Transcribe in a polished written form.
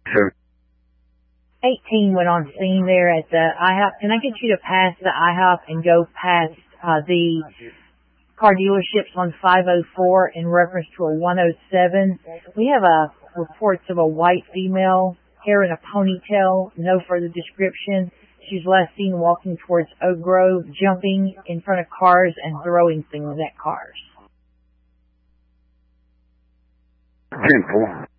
Sure. 18 went on scene there at the IHOP. Can I get you to pass the IHOP and go past the car dealerships on 504 in reference to a 107? We have reports of a white female, hair in a ponytail, no further description. She's last seen walking towards Oak Grove, jumping in front of cars and throwing things at cars. 10-4.